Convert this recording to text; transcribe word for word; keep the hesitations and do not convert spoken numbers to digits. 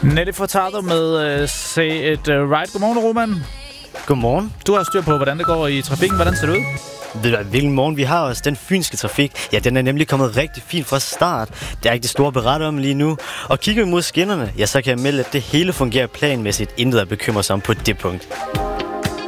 Nelly Furtado med uh, Say It uh, Right. Godmorgen, Roman. Godmorgen. Du har styr på, hvordan det går i trafikken. Hvordan ser det ud? Ved du, hvilken morgen vi har også? Den fynske trafik, ja, den er nemlig kommet rigtig fint fra start. Det er ikke det store beret om lige nu. Og kigger vi mod skinnerne, ja, så kan jeg melde, at det hele fungerer planmæssigt. Intet at bekymre sig om på det punkt.